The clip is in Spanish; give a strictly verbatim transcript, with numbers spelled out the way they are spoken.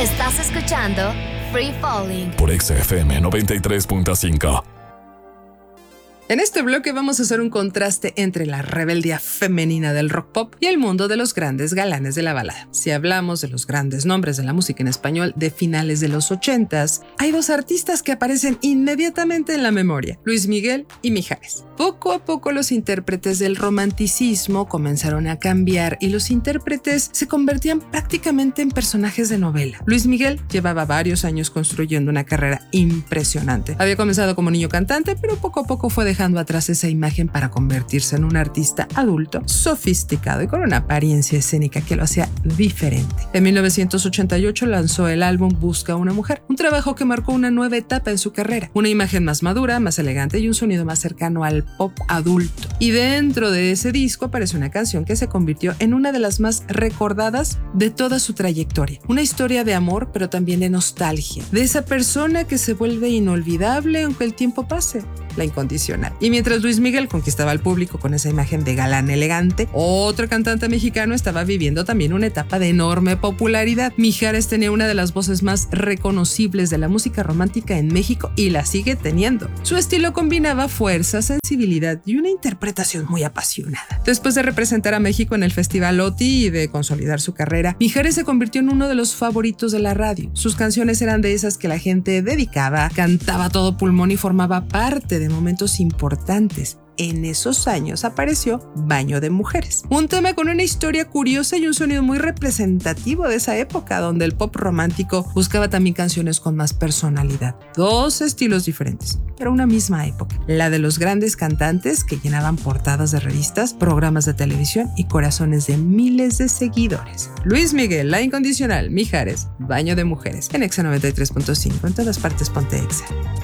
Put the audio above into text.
Estás escuchando Free Falling por Exa F M noventa y tres punto cinco. En este bloque vamos a hacer un contraste entre la rebeldía femenina del rock pop y el mundo de los grandes galanes de la balada. Si hablamos de los grandes nombres de la música en español de finales de los ochentas, hay dos artistas que aparecen inmediatamente en la memoria: Luis Miguel y Mijares. Poco a poco los intérpretes del romanticismo comenzaron a cambiar y los intérpretes se convertían prácticamente en personajes de novela. Luis Miguel llevaba varios años construyendo una carrera impresionante. Había comenzado como niño cantante, pero poco a poco fue dejando atrás esa imagen para convertirse en un artista adulto, sofisticado y con una apariencia escénica que lo hacía diferente. En mil novecientos ochenta y ocho lanzó el álbum Busca una mujer, un trabajo que marcó una nueva etapa en su carrera, una imagen más madura, más elegante y un sonido más cercano al pop adulto. Y dentro de ese disco aparece una canción que se convirtió en una de las más recordadas de toda su trayectoria, una historia de amor pero también de nostalgia, de esa persona que se vuelve inolvidable aunque el tiempo pase, la incondicional. Y mientras Luis Miguel conquistaba al público con esa imagen de galán elegante, otro cantante mexicano estaba viviendo también una etapa de enorme popularidad. Mijares tenía una de las voces más reconocibles de la música romántica en México y la sigue teniendo. Su estilo combinaba fuerza, sensibilidad y una interpretación muy apasionada. Después de representar a México en el Festival O T I y de consolidar su carrera, Mijares se convirtió en uno de los favoritos de la radio. Sus canciones eran de esas que la gente dedicaba, cantaba a todo pulmón y formaba parte de momentos importantes. En esos años apareció Baño de Mujeres, un tema con una historia curiosa y un sonido muy representativo de esa época, donde el pop romántico buscaba también canciones con más personalidad. Dos estilos diferentes, pero una misma época, la de los grandes cantantes que llenaban portadas de revistas, programas de televisión y corazones de miles de seguidores. Luis Miguel, La Incondicional, Mijares, Baño de Mujeres, en Exa noventa y tres punto cinco, en todas partes ponte Exa.